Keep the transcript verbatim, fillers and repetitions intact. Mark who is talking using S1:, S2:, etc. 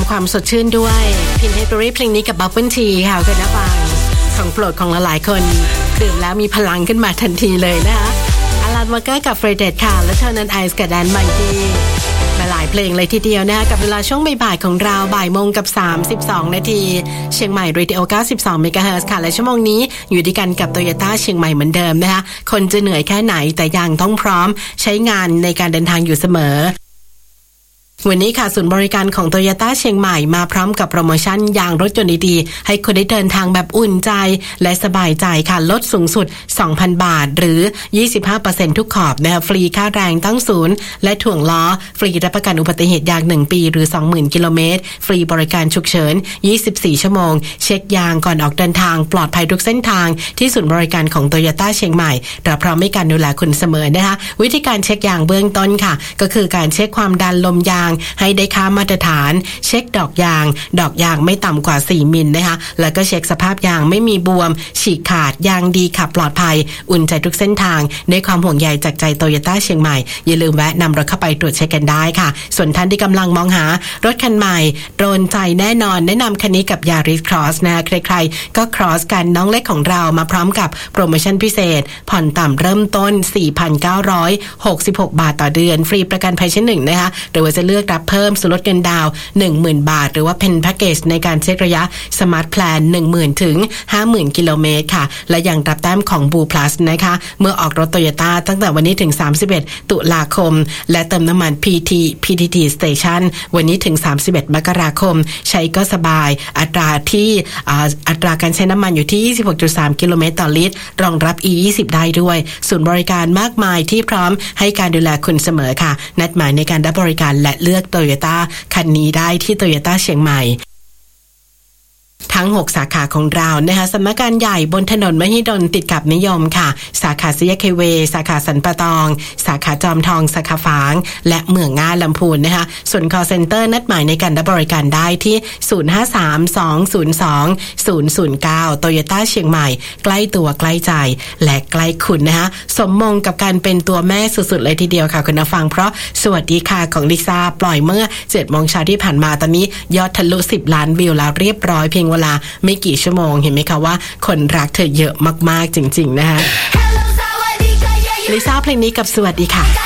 S1: ความสดชื่นด้วยพินเทเบอรี่เพลงนี้กับบับเบิ้ลทีค่ะคุณผู้ฟังของโปรดของหลายๆคนดื่มแล้วมีพลังขึ้นมาทันทีเลยนะคะอารันวอเกอร์กับเฟรเดตค่ะและเท่านั้นไอซ์กับแดนมังกี้มาหลายเพลงเลยทีเดียวนะคะกับเวลาช่วงบ่ายๆของเราบ่ายโมงกับสามสิบสองนาทีเชียงใหม่เรดิโอเก้าสิบสองเมกะเฮิรตซ์ค่ะและชั่วโมงนี้อยู่ด้วยกันกับโตโยต้าเชียงใหม่เหมือนเดิมนะคะคนจะเหนื่อยแค่ไหนแต่ยังต้องพร้อมใช้งานในการเดินทางอยู่เสมอวันนี้ค่ะศูนย์บริการของโตโยต้าเชียงใหม่มาพร้อมกับโปรโมชั่นยางรถยนต์ดีๆให้คุณได้เดินทางแบบอุ่นใจและสบายใจค่ะลดสูงสุด สองพัน บาทหรือ ยี่สิบห้าเปอร์เซ็นต์ ทุกขอบนะคะฟรีค่าแรงตั้งศูนย์และถ่วงล้อฟรีรับประกันอุบัติเหตุยางหนึ่งปีหรือ สองหมื่น กิโลเมตรฟรีบริการฉุกเฉินยี่สิบสี่ชั่วโมงเช็คยางก่อนออกเดินทางปลอดภัยทุกเส้นทางที่ศูนย์บริการของโตโยต้าเชียงใหม่เราพร้อมให้การดูแลคุณเสมอนะคะวิธีการเช็คยางเบื้องต้นค่ะก็คือการเช็คความดันลมยางให้ได้ค่ามาตรฐานเช็คดอกยางดอกยางไม่ต่ำกว่าสี่มิลนะคะแล้วก็เช็คสภาพยางไม่มีบวมฉีกขาดยางดีขับปลอดภัยอุ่นใจทุกเส้นทางด้วยความห่วงใยจากใจโตโยต้าเชียงใหม่อย่าลืมแวะนำรถเข้าไปตรวจเช็คกันได้ค่ะส่วนท่านที่กำลังมองหารถคันใหม่โดนใจแน่นอนแนะนำคันนี้กับ Yaris Cross นะใครๆก็ Cross กันน้องเล็กของเรามาพร้อมกับโปรโมชั่นพิเศษผ่อนต่ำเริ่มต้น สี่พันเก้าร้อยหกสิบหก บาทต่อเดือนฟรีประกันภัยชั้นหนึ่งนะคะหรือว่าจะเลือกรับเพิ่มส่วนลดเงินดาวน์ หนึ่งหมื่น บาทหรือว่าเป็นแพ็คเกจในการเช็คระยะสมาร์ทแพลน หนึ่งหมื่น ถึง ห้าหมื่น กิโลเมตรค่ะและยังรับแต้มของ Blue Plus นะคะเมื่อออกรถ Toyota ตั้งแต่วันนี้ถึงสามสิบเอ็ดตุลาคมและเติมน้ำมัน พี ที พี ที ที Station วันนี้ถึงสามสิบเอ็ดมกราคมใช้ก็สบายอัตราที่อัตราการใช้น้ำมันอยู่ที่ ยี่สิบหกจุดสาม กิโลเมตรต่อลิตรรองรับ อี ยี่สิบ ได้ด้วยศูนย์บริการมากมายที่พร้อมให้การดูแลคุณเสมอค่ะนัดหมายในการรับบริการและเลือก Toyota คันนี้ได้ที่โตโยต้าเชียงใหม่ทั้งหกสาขาของเรานะคะสำนักงานใหญ่บนถนนมหิดลติดกับนิยมค่ะสาขาศรียะเคเวสาขาสันปะตองสาขาจอมทองสาขาฝางและเมืองง่าลำพูนนะคะส่วน call center นัดหมายในการรับบริการได้ที่ศูนย์ ห้า สาม สอง ศูนย์ สอง ศูนย์ ศูนย์ เก้า โตโยต้าเชียงใหม่ใกล้ตัวใกล้ใจและใกล้คุณนะคะสมมงกับการเป็นตัวแม่สุดๆเลยทีเดียวค่ะคุณผู้ฟังเพราะสวัสดีค่ะของลิซ่าปล่อยเมื่อ เจ็ดโมงเช้าที่ผ่านมาตอนนี้ยอดทะลุสิบล้านวิวแล้วเรียบร้อยเพียงเวลาไม่กี่ชั่วโมงเห็นไหมคะว่าคนรักเธอเยอะมากๆจริงๆนะคะลิซ่าเพลงนี้กับสวัสดีค่ะ